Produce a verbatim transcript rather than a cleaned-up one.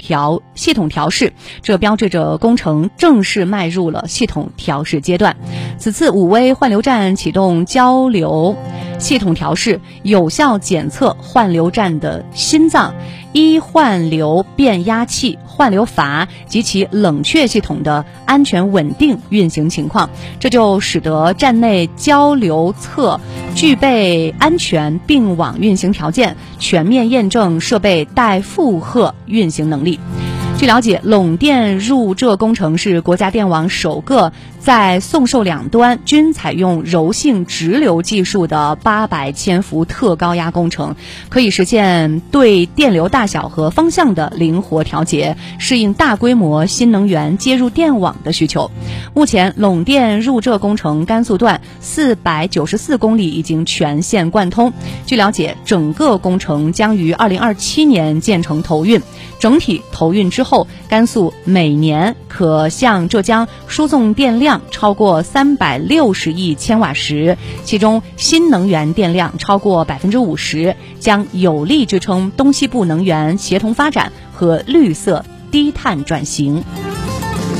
调系统调试，这标志着工程正式迈入了系统调试阶段。此次武威换流站启动交流系统调试，有效检测换流站的心脏一换流变压器、换流阀及其冷却系统的安全稳定运行情况，这就使得站内交流侧具备安全并网运行条件，全面验证设备待负荷运行能力。据了解，陇电入浙工程是国家电网首个在送受两端均采用柔性直流技术的八百千伏特高压工程，可以实现对电流大小和方向的灵活调节，适应大规模新能源接入电网的需求。目前，陇电入浙工程甘肃段四百九十四公里已经全线贯通。据了解，整个工程将于二零二七年建成投运。整体投运之后，甘肃每年可向浙江输送电量超过三百六十亿千瓦时，其中新能源电量超过百分之五十，将有力支撑东西部能源协同发展和绿色低碳转型。